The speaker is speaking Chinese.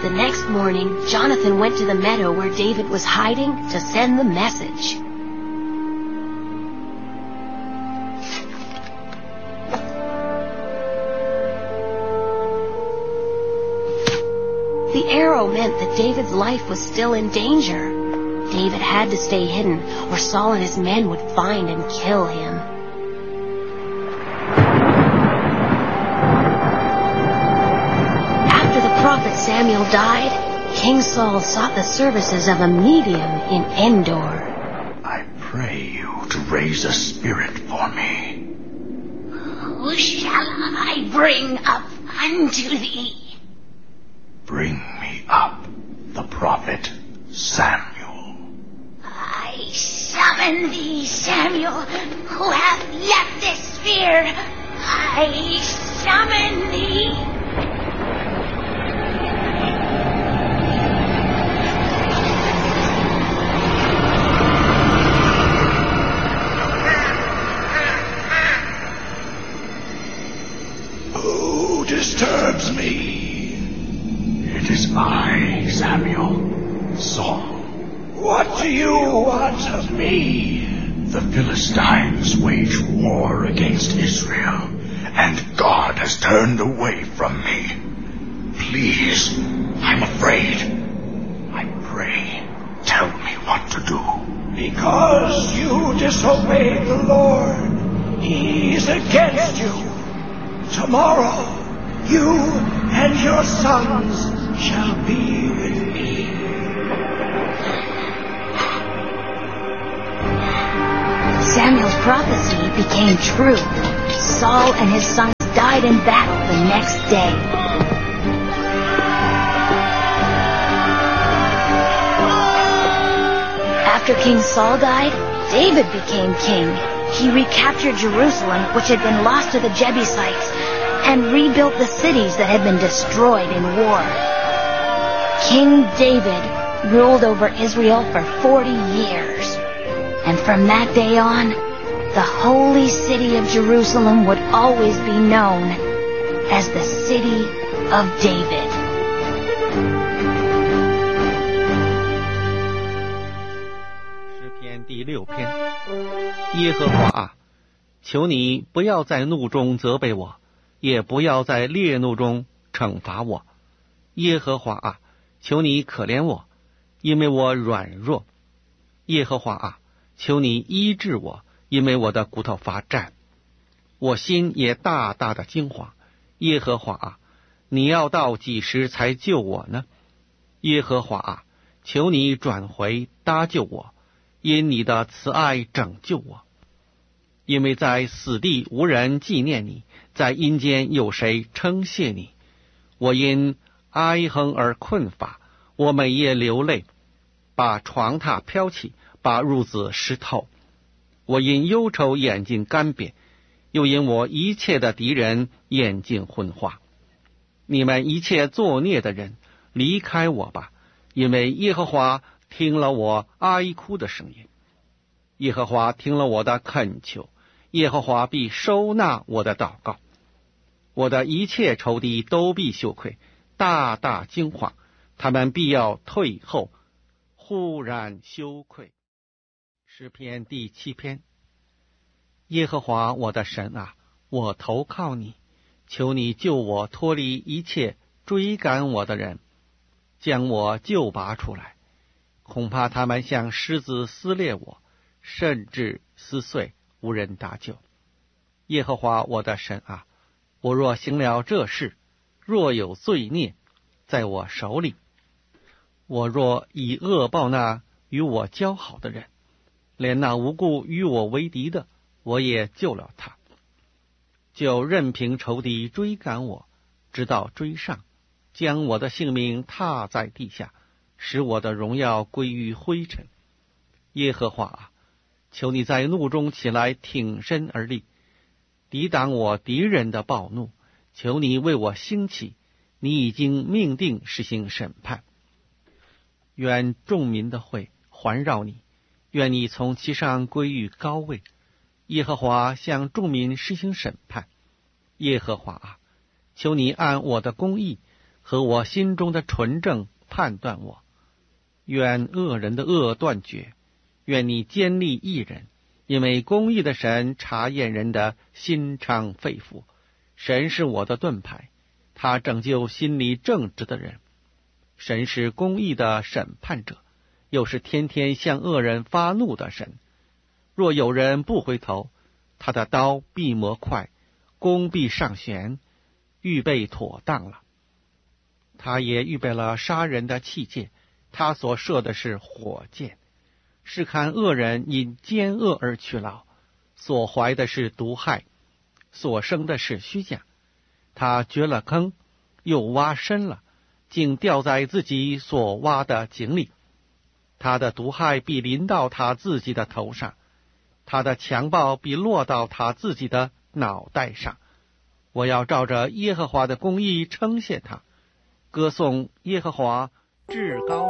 The next morning, Jonathan went to the meadow where David was hiding to send the message. The arrow meant that David's life was still in danger. David had to stay hidden, or Saul and his men would find and kill him. After the prophet Samuel died, King Saul sought the services of a medium in Endor. I pray you to raise a spirit for me. Who shall I bring up unto thee? Bring me up the prophet Samuel. I summon thee, Samuel, who hath left this sphere. I summon thee. Who disturbs me? It is I, Samuel, Saul. What do you want of me? The Philistines wage war against Israel, and God has turned away from me. Please, I'm afraid. I pray, tell me what to do. Because you disobeyed the Lord, He's against you. Tomorrow, you and your sons shall be with me. Samuel's prophecy became true. Saul and his sons died in battle the next day. After King Saul died, David became king. He recaptured Jerusalem, which had been lost to the Jebusites, and rebuilt the cities that had been destroyed in war. King David ruled over Israel for 40 years. And from that day on, the holy city of Jerusalem would always be known as the City of David. 诗篇第6篇，耶和华啊，求你不要在怒中责备我，也不要在烈怒中惩罚我。耶和华啊，求你可怜我，因为我软弱。耶和华啊，求你医治我，因为我的骨头发战，我心也大大的惊惶。耶和华啊，你要到几时才救我呢？耶和华啊，求你转回搭救我，因你的慈爱拯救我。因为在死地无人纪念你，在阴间有谁称谢你？我因哀哼而困乏，我每夜流泪，把床榻飘起，把褥子湿透。我因忧愁眼睛干瘪，又因我一切的敌人眼睛昏花。你们一切作孽的人，离开我吧，因为耶和华听了我哀哭的声音，耶和华听了我的恳求，耶和华必收纳我的祷告。我的一切仇敌都必羞愧，大大惊惶，他们必要退后，忽然羞愧。诗篇第7篇，耶和华我的神啊，我投靠你，求你救我脱离一切追赶我的人，将我救拔出来。恐怕他们像狮子撕裂我，甚至撕碎，无人搭救。耶和华我的神啊，我若行了这事，若有罪孽在我手里，我若以恶报那与我交好的人，连那无故与我为敌的，我也救了他。就任凭仇敌追赶我，直到追上，将我的性命踏在地下，使我的荣耀归于灰尘。耶和华啊，求你在怒中起来，挺身而立，抵挡我敌人的暴怒。求你为我兴起，你已经命定实行审判。愿众民的会环绕你，愿你从其上归于高位。耶和华向众民施行审判。耶和华啊，求你按我的公义和我心中的纯正判断我。愿恶人的恶断绝，愿你坚立义人，因为公义的神查验人的心肠肺腑。神是我的盾牌，他拯救心里正直的人。神是公义的审判者，又是天天向恶人发怒的神。若有人不回头，他的刀必磨快，弓必上弦，预备妥当了。他也预备了杀人的器械，他所射的是火箭。是看恶人因奸恶而屈劳，所怀的是毒害，所生的是虚假。他掘了坑，又挖深了，竟掉在自己所挖的井里。他的毒害必临到他自己的头上，他的强暴必落到他自己的脑袋上。我要照着耶和华的公义称谢他，歌颂耶和华至高。